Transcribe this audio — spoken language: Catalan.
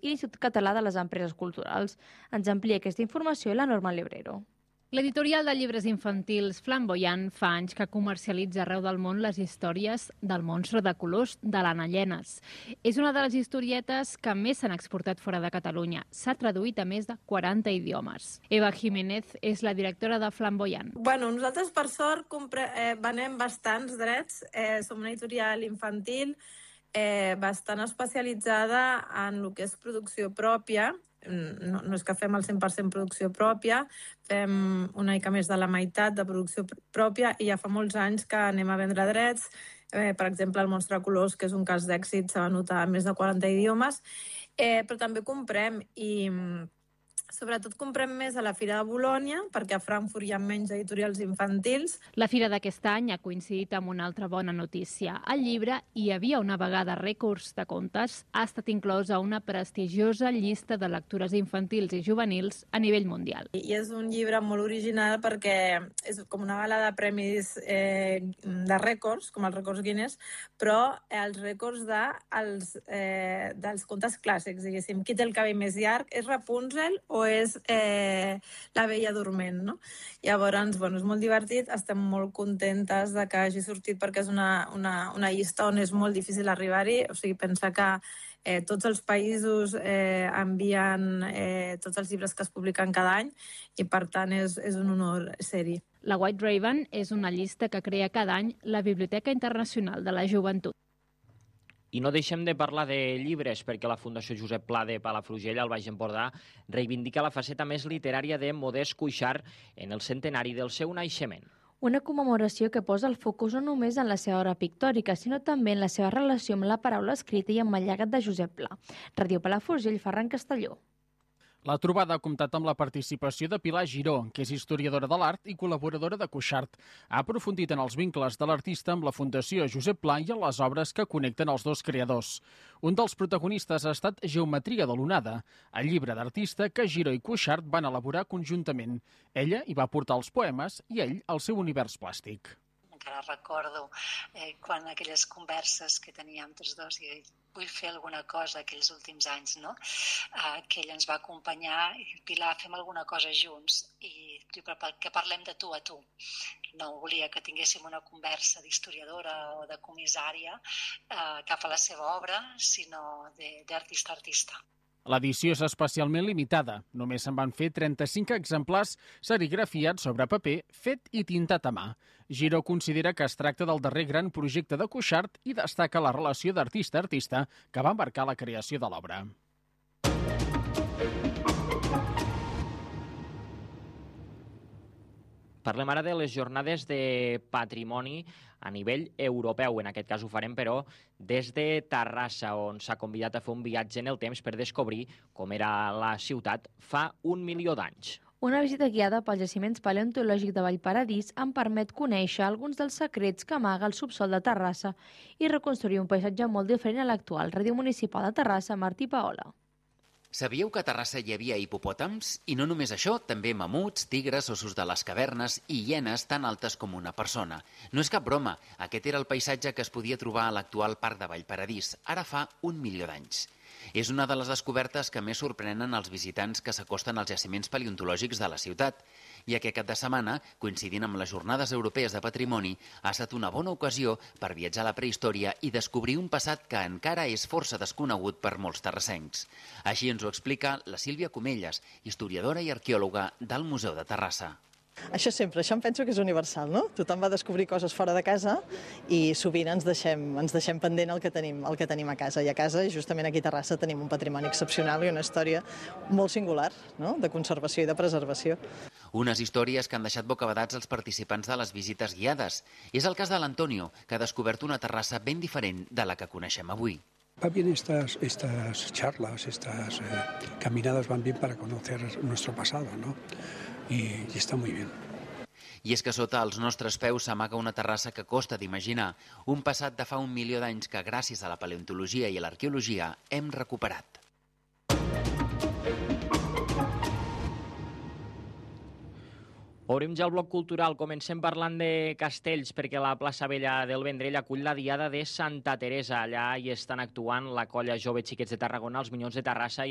i l'Institut Català de les Empreses Culturals. Ens amplia aquesta informació la Norma Lebrero. L'editorial de llibres infantils Flamboyant fa anys que comercialitza arreu del món les històries del monstre de colors de l'Anna Llenes. És una de les historietes que més s'han exportat fora de Catalunya. S'ha traduït a més de 40 idiomes. Eva Jiménez és la directora de Flamboyant. Nosaltres, per sort, venem bastants drets. Som una editorial infantil bastant especialitzada en el que és producció pròpia. No és que fem el 100% producció pròpia, fem una mica més de la meitat de producció pròpia i ja fa molts anys que anem a vendre drets. Per exemple, el Monstre de Colors, que és un cas d'èxit, s'ha venut a més de 40 idiomes, però també comprem i sobretot comprem més a la Fira de Bolònia, perquè a Frankfurt hi ha menys editorials infantils. La fira d'aquest any ha coincidit amb una altra bona notícia. El llibre Hi havia una vegada rècords de contes ha estat inclòs a una prestigiosa llista de lectures infantils i juvenils a nivell mundial. I és un llibre molt original perquè és com una gala de premis de rècords, com els rècords Guinness, però els rècords dels contes clàssics, diguéssim. Qui té el cabell més llarg? És Rapunzel o és La Bella Dorment, no? Llavors, és molt divertit, estem molt contentes de que hagi sortit perquè és una llista on és molt difícil arribar-hi, o sigui, pensa que tots els països envien tots els llibres que es publiquen cada any i, per tant, és un honor ser-hi. La White Raven és una llista que crea cada any la Biblioteca Internacional de la Joventut. I no deixem de parlar de llibres, perquè la Fundació Josep Pla de Palafrugell, al Baix Empordà, reivindica la faceta més literària de Modest Cuixart en el centenari del seu naixement. Una commemoració que posa el focus no només en la seva obra pictòrica, sinó també en la seva relació amb la paraula escrita i amb el llegat de Josep Pla. Ràdio Palafrugell, Ferran Castelló. La trobada ha comptat amb la participació de Pilar Giró, que és historiadora de l'art i col·laboradora de Cuixart. Ha aprofundit en els vincles de l'artista amb la Fundació Josep Pla i en les obres que connecten els dos creadors. Un dels protagonistes ha estat Geometria de l'onada, el llibre d'artista que Giró i Cuixart van elaborar conjuntament. Ella hi va portar els poemes i ell el seu univers plàstic. Encara recordo quan aquelles converses que teníem tots dos i vull fer alguna cosa aquells últims anys, no? Que ell ens va acompanyar i Pilar, fem alguna cosa junts i diu que parlem de tu a tu. No volia que tinguéssim una conversa d'historiadora o de comissària cap a la seva obra, sinó d'artista a artista. L'edició és especialment limitada. Només se'n van fer 35 exemplars serigrafiats sobre paper, fet i tintat a mà. Giró considera que es tracta del darrer gran projecte de Cuixart i destaca la relació d'artista a artista que va marcar la creació de l'obra. Parlem ara de les jornades de patrimoni a nivell europeu. En aquest cas ho farem, però, des de Terrassa, on s'ha convidat a fer un viatge en el temps per descobrir com era la ciutat fa 1 milió d'anys. Una visita guiada pel jaciments paleontològic de Vallparadís em permet conèixer alguns dels secrets que amaga el subsol de Terrassa i reconstruir un paisatge molt diferent a l'actual. Ràdio Municipal de Terrassa, Martí Paola. Sabíeu que a Terrassa hi havia hipopòtams? I no només això, també mamuts, tigres, ossos de les cavernes i hienes tan altes com una persona. No és cap broma, aquest era el paisatge que es podia trobar a l'actual parc de Vallparadís, ara fa 1 milió d'anys. És una de les descobertes que més sorprenen els visitants que s'acosten als jaciments paleontològics de la ciutat, i aquest cap de setmana, coincidint amb les Jornades Europees de Patrimoni, ha estat una bona ocasió per viatjar a la prehistòria i descobrir un passat que encara és força desconegut per molts terrassencs. Així ens ho explica la Sílvia Comelles, historiadora i arqueòloga del Museu de Terrassa. Això em penso que és universal, no? Tothom va descobrir coses fora de casa i sovint ens deixem pendent el que tenim a casa. I a casa, justament aquí a Terrassa, tenim un patrimoni excepcional i una història molt singular, no? De conservació i de preservació. Unes històries que han deixat bocabadats els participants de les visites guiades. És el cas de l'Antonio, que ha descobert una Terrassa ben diferent de la que coneixem avui. Va bien estas charlas, estas caminadas van bien para conocer nuestro pasado, ¿no? Y está muy bien. I és que sota els nostres peus s'amaga una terrassa que costa d'imaginar, un passat de fa 1 milió d'anys que gràcies a la paleontologia i a l'arqueologia hem recuperat. Obrim ja el bloc cultural. Comencem parlant de castells, perquè la plaça Vella del Vendrell acull la Diada de Santa Teresa. Allà hi estan actuant la colla Jove Xiquets de Tarragona, els Minyons de Terrassa